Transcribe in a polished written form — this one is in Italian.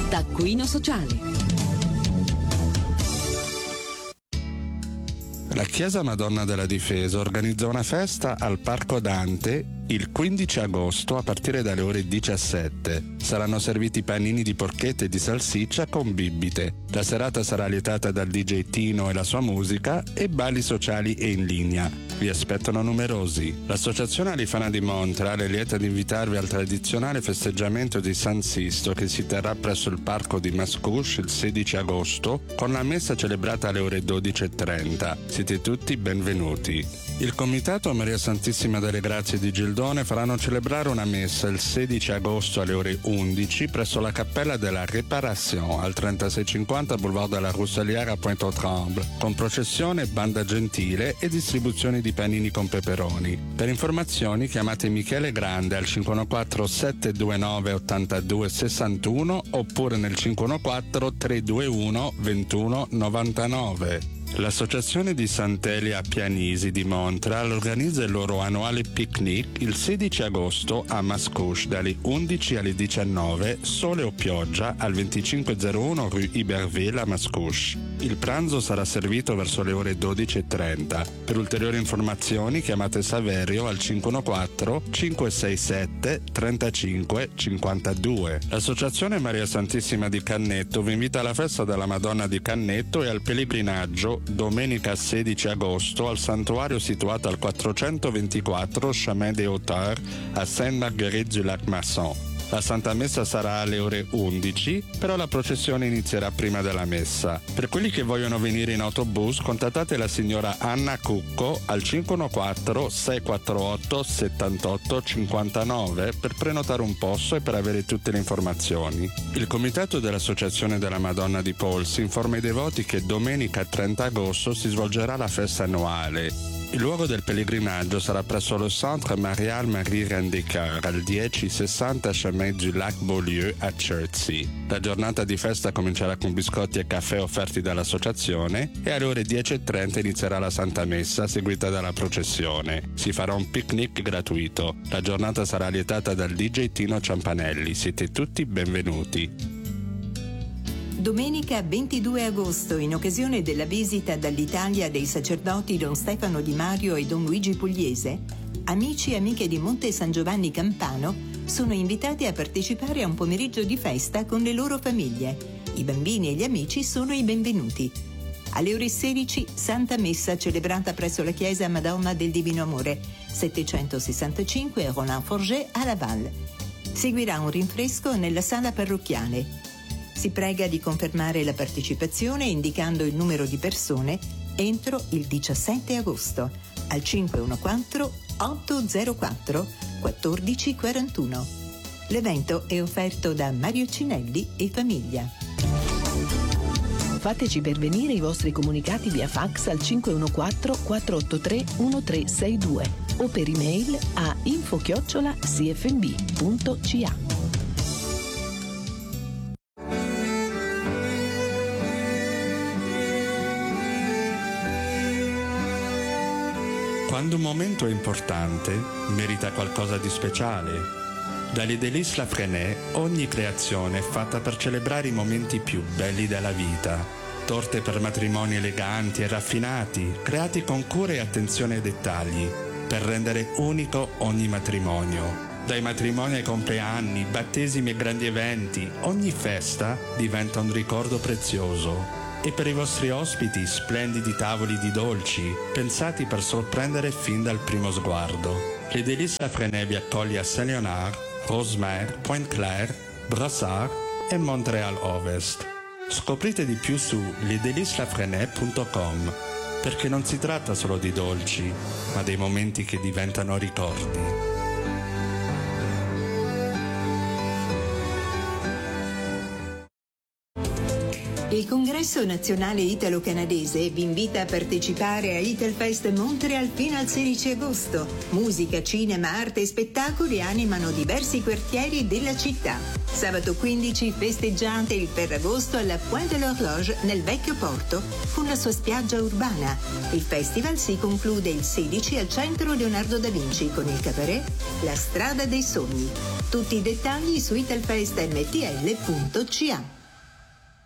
Taccuino Sociale. La Chiesa Madonna della Difesa organizza una festa al Parco Dante il 15 agosto a partire dalle ore 17. Saranno serviti panini di porchetta e di salsiccia con bibite. La serata sarà lietata dal DJ Tino e la sua musica e balli sociali e in linea. Vi aspettano numerosi. L'Associazione Alifana di Montreal è lieta di invitarvi al tradizionale festeggiamento di San Sisto che si terrà presso il parco di Mascouche il 16 agosto con la messa celebrata alle ore 12:30. Siete tutti benvenuti. Il Comitato Maria Santissima delle Grazie di Gildone faranno celebrare una messa il 16 agosto alle ore 11 presso la Cappella della Réparation al 3650 Boulevard de la Rousselière a Pointe-aux-Trembles, con processione, banda gentile e distribuzione di panini con peperoni. Per informazioni chiamate Michele Grande al 514 729 82 61 oppure nel 514 321 21 99. L'Associazione di Sant'Elia Pianisi di Montreal organizza il loro annuale picnic il 16 agosto a Mascouche dalle 11 alle 19, sole o pioggia, al 2501 Rue Iberville a Mascouche. Il pranzo sarà servito verso le ore 12:30. Per ulteriori informazioni chiamate Saverio al 514 567 35 52. L'Associazione Maria Santissima di Cannetto vi invita alla festa della Madonna di Cannetto e al pellegrinaggio domenica 16 agosto al santuario situato al 424 Chemin des Hauteurs a Sainte-Marguerite-du-Lac-Masson. La Santa Messa sarà alle ore 11, però la processione inizierà prima della messa. Per quelli che vogliono venire in autobus, contattate la signora Anna Cucco al 514 648 78 59 per prenotare un posto e per avere tutte le informazioni. Il Comitato dell'Associazione della Madonna di Polsi informa i devoti che domenica 30 agosto si svolgerà la festa annuale. Il luogo del pellegrinaggio sarà presso lo Centre Marial Marie Reine des Cœurs al 1060 Chemin du Lac Beaulieu a Chertsey. La giornata di festa comincerà con biscotti e caffè offerti dall'associazione e alle ore 10:30 inizierà la Santa Messa seguita dalla processione. Si farà un picnic gratuito. La giornata sarà lietata dal DJ Tino Ciampanelli. Siete tutti benvenuti. Domenica 22 agosto, in occasione della visita dall'Italia dei sacerdoti Don Stefano Di Mario e Don Luigi Pugliese, amici e amiche di Monte San Giovanni Campano sono invitati a partecipare a un pomeriggio di festa con le loro famiglie. I bambini e gli amici sono i benvenuti. Alle ore 16, Santa Messa celebrata presso la chiesa Madonna del Divino Amore, 765 Roland Forget a Laval. Seguirà un rinfresco nella sala parrocchiale. Si prega di confermare la partecipazione indicando il numero di persone entro il 17 agosto al 514 804 1441. L'evento è offerto da Mario Cinelli e famiglia. Fateci pervenire i vostri comunicati via fax al 514 483 1362 o per email a info@cfmb.ca. Quando un momento è importante, merita qualcosa di speciale. Dalle Délices Lafresnaye ogni creazione è fatta per celebrare i momenti più belli della vita. Torte per matrimoni eleganti e raffinati, creati con cura e attenzione ai dettagli, per rendere unico ogni matrimonio. Dai matrimoni ai compleanni, battesimi e grandi eventi, ogni festa diventa un ricordo prezioso. E per i vostri ospiti splendidi tavoli di dolci, pensati per sorprendere fin dal primo sguardo. Le Délices Lafresnaye vi accoglie a Saint-Léonard, Rosemère, Pointe-Claire, Brassard e Montréal Ovest. Scoprite di più su lesdeliceslafresnaye.com, perché non si tratta solo di dolci, ma dei momenti che diventano ricordi. Il Congresso Nazionale Italo-Canadese vi invita a partecipare a Italfest Montreal fino al 16 agosto. Musica, cinema, arte e spettacoli animano diversi quartieri della città. Sabato 15 festeggiate il Ferragosto alla Pointe de l'Horloge nel vecchio porto con la sua spiaggia urbana. Il festival si conclude il 16 al centro Leonardo da Vinci con il cabaret La Strada dei Sogni. Tutti i dettagli su italfestmtl.ca.